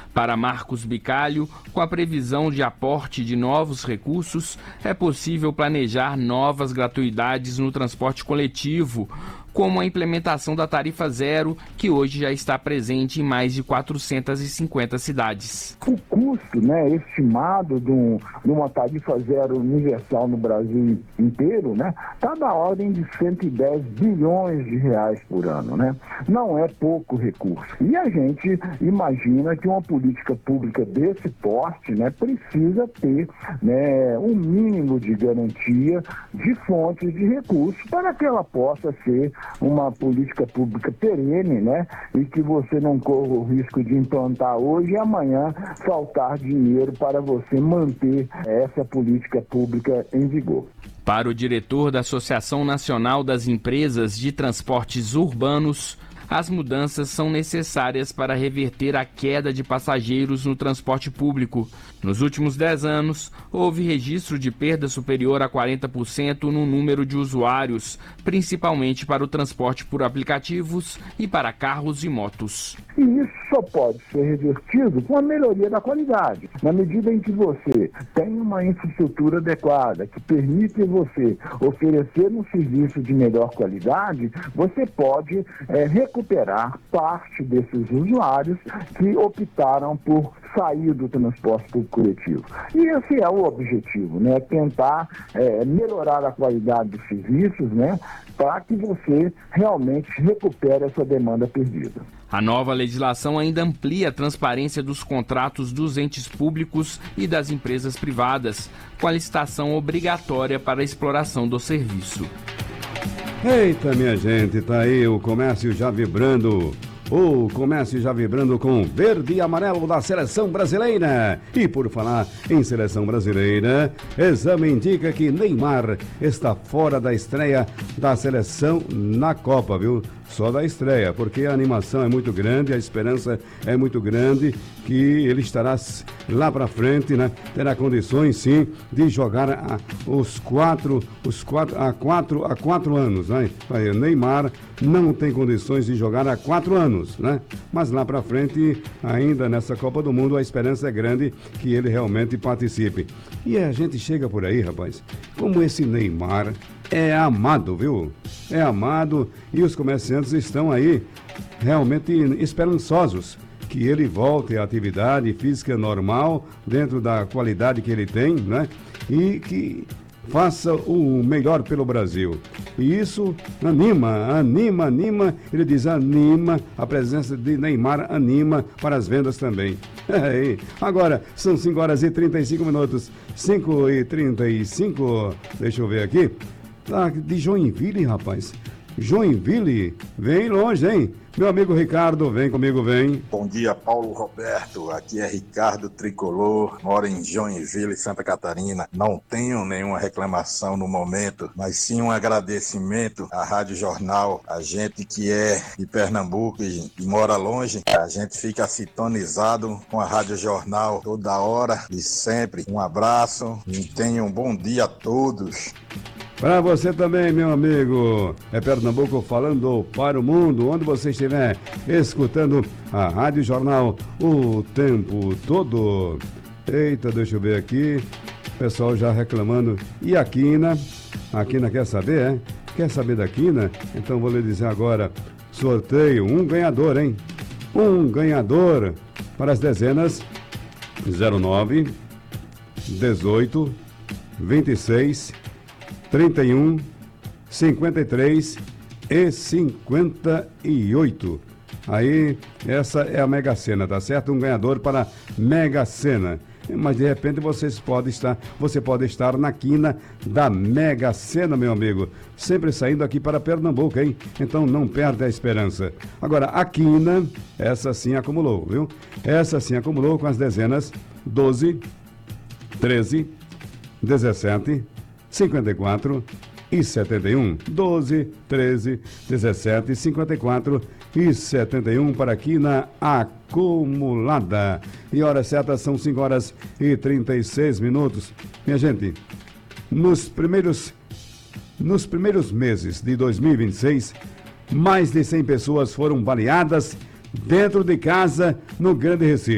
Para Marcos Bicalho, com a previsão de aporte de novos recursos, é possível planejar novas gratuidades no transporte coletivo, como a implementação da tarifa zero, que hoje já está presente em mais de 450 cidades. O custo, estimado de uma tarifa zero universal no Brasil inteiro, está na ordem de 110 bilhões de reais por ano, Não é pouco recurso. E a gente imagina que uma política pública desse porte, precisa ter, um mínimo de garantia de fontes de recursos para que ela possa ser uma política pública perene, e que você não corra o risco de implantar hoje e amanhã faltar dinheiro para você manter essa política pública em vigor. Para o diretor da Associação Nacional das Empresas de Transportes Urbanos, as mudanças são necessárias para reverter a queda de passageiros no transporte público. Nos últimos 10 anos, houve registro de perda superior a 40% no número de usuários, principalmente para o transporte por aplicativos e para carros e motos. E isso só pode ser revertido com a melhoria da qualidade. Na medida em que você tem uma infraestrutura adequada, que permite você oferecer um serviço de melhor qualidade, você pode recuperar parte desses usuários que optaram por sair do transporte público coletivo. E esse é o objetivo, tentar melhorar a qualidade dos serviços, para que você realmente recupere essa demanda perdida. A nova legislação ainda amplia a transparência dos contratos dos entes públicos e das empresas privadas, com a licitação obrigatória para a exploração do serviço. Eita, minha gente, tá aí o comércio já vibrando. O comércio já vibrando com verde e amarelo da seleção brasileira. E por falar em seleção brasileira, exame indica que Neymar está fora da estreia da seleção na Copa, viu? Só da estreia, porque a animação é muito grande, a esperança é muito grande que ele estará lá para frente, terá condições sim de jogar há 4 anos, O Neymar não tem condições de jogar há 4 anos, Mas lá para frente, ainda nessa Copa do Mundo, a esperança é grande que ele realmente participe. E a gente chega por aí, rapaz, como esse Neymar é amado, viu? É amado e os comerciantes estão aí realmente esperançosos que ele volte à atividade física normal, dentro da qualidade que ele tem, E que faça o melhor pelo Brasil. E isso anima, ele diz anima, a presença de Neymar anima para as vendas também. Agora, são 5h35, 5h35, deixa eu ver aqui. De Joinville, rapaz. Joinville, vem longe, hein? Meu amigo Ricardo, vem comigo, vem. Bom dia, Paulo Roberto. Aqui é Ricardo Tricolor, moro em Joinville, Santa Catarina. Não tenho nenhuma reclamação no momento, mas sim um agradecimento à Rádio Jornal. A gente que é de Pernambuco e mora longe, a gente fica sintonizado com a Rádio Jornal toda hora e sempre. Um abraço e tenham um bom dia a todos. Para você também, meu amigo, é Pernambuco falando para o mundo, onde você estiver escutando a Rádio Jornal o tempo todo. Eita, deixa eu ver aqui, pessoal já reclamando. E a Quina? A Quina quer saber, Quer saber da Quina? Então vou lhe dizer agora, sorteio, um ganhador, hein? Um ganhador para as dezenas 09, 18, 26... 31, 53 e 58. Aí, essa é a Mega Sena, tá certo? Um ganhador para Mega Sena. Mas de repente você pode estar na quina da Mega Sena, meu amigo. Sempre saindo aqui para Pernambuco, hein? Então não perde a esperança. Agora, a quina, essa sim acumulou, viu? Essa sim acumulou com as dezenas 12, 13, 17... 54 e 71, 12, 13, 17, 54 e 71 para aqui na acumulada. E hora certa são 5h36. Minha gente, nos primeiros meses de 2026, mais de 100 pessoas foram baleadas dentro de casa no Grande Recife.